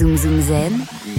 Zoom Zoom Zen,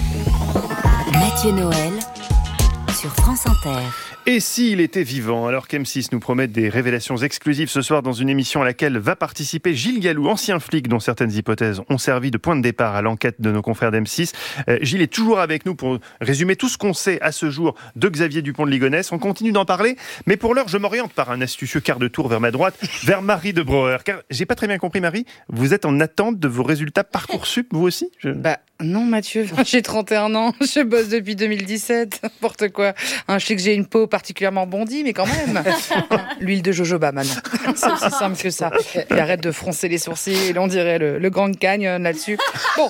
Mathieu Noël sur France Inter. Et s'il était vivant, alors qu'M6 nous promet des révélations exclusives ce soir dans une émission à laquelle va participer Gilles Gallou, ancien flic dont certaines hypothèses ont servi de point de départ à l'enquête de nos confrères d'M6. Gilles est toujours avec nous pour résumer tout ce qu'on sait à ce jour de Xavier Dupont de Ligonnès. On continue d'en parler, mais pour l'heure, je m'oriente par un astucieux quart de tour vers ma droite, vers Marie de Brouwer. Car j'ai pas très bien compris, Marie, vous êtes en attente de vos résultats Parcoursup, vous aussi ? Non, Mathieu, j'ai 31 ans, je bosse depuis 2017, n'importe quoi. Je sais que j'ai une peau particulièrement bondie, mais quand même. L'huile de jojoba, maintenant. C'est aussi simple que ça. Et arrête de froncer les sourcils, on dirait le Grand Canyon là-dessus. Bon,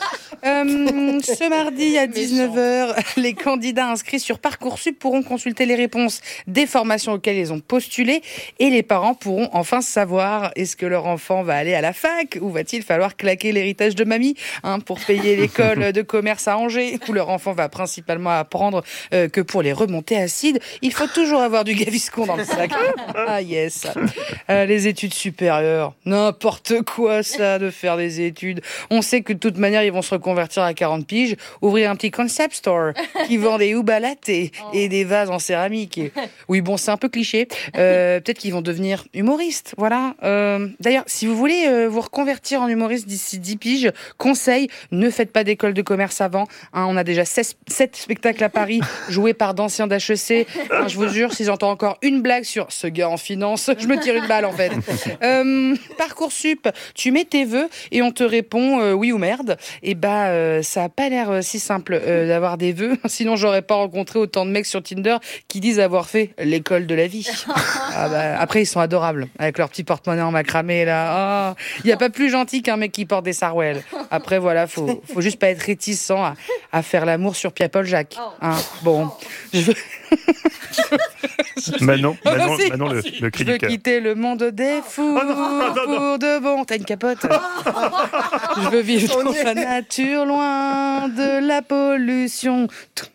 ce mardi à 19h, les candidats inscrits sur Parcoursup pourront consulter les réponses des formations auxquelles ils ont postulé et les parents pourront enfin savoir est-ce que leur enfant va aller à la fac ou va-t-il falloir claquer l'héritage de mamie pour payer l'école de commerce à Angers, où leur enfant va principalement apprendre que pour les remontées acides, il faut toujours avoir du Gaviscon dans le sac. Ah yes. Les études supérieures, n'importe quoi ça, de faire des études. On sait que de toute manière, ils vont se reconvertir à 40 piges, ouvrir un petit concept store qui vend des houba latte et des vases en céramique. Oui, bon, c'est un peu cliché. Peut-être qu'ils vont devenir humoristes, voilà. D'ailleurs, si vous voulez vous reconvertir en humoriste d'ici 10 piges, conseil, ne faites pas d'école de commerce avant. On a déjà 7 spectacles à Paris joués par d'anciens d'HEC. Je vous jure, si j'entends encore une blague sur ce gars en finance, je me tire une balle en fait. Parcoursup, tu mets tes vœux et on te répond oui ou merde. Et ça a pas l'air si simple d'avoir des vœux. Sinon, j'aurais pas rencontré autant de mecs sur Tinder qui disent avoir fait l'école de la vie. Après, ils sont adorables avec leur petit porte-monnaie en macramé là. Il y a pas plus gentil qu'un mec qui porte des sarouels. Après, voilà, faut juste pas être réticent à faire l'amour sur Pierre-Paul Jacques. Bon, Manon, le cri du cœur. Je veux quitter le monde des fous pour de bon. T'as une capote. Je veux vivre dans la nature, loin de la pollution.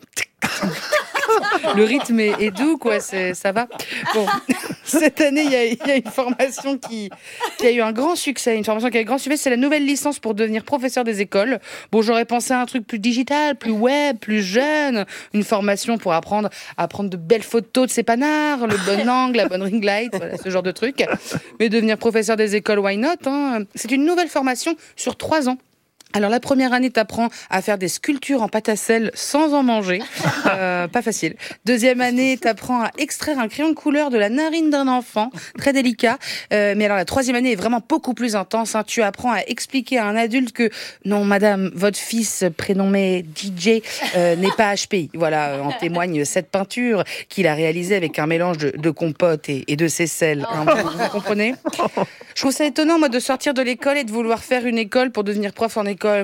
Le rythme est doux, quoi, ça va. Bon, cette année, il y a une formation qui a eu un grand succès. Une formation qui a eu un grand succès, c'est la nouvelle licence pour devenir professeur des écoles. Bon, j'aurais pensé à un truc plus digital, plus web, plus jeune. Une formation pour apprendre à prendre de belles photos de ses panards, le bon angle, la bonne ring light, voilà, ce genre de truc. Mais devenir professeur des écoles, why not, C'est une nouvelle formation sur 3 ans. Alors la première année, t'apprends à faire des sculptures en pâte à sel sans en manger, pas facile. Deuxième année, t'apprends à extraire un crayon de couleur de la narine d'un enfant, très délicat. Mais alors la troisième année est vraiment beaucoup plus intense. Tu apprends à expliquer à un adulte que non, madame, votre fils prénommé DJ n'est pas HPI. Voilà, en témoigne cette peinture qu'il a réalisée avec un mélange de compote et de seychelles. Vous comprenez ? Je trouve ça étonnant, moi, de sortir de l'école et de vouloir faire une école pour devenir prof en école.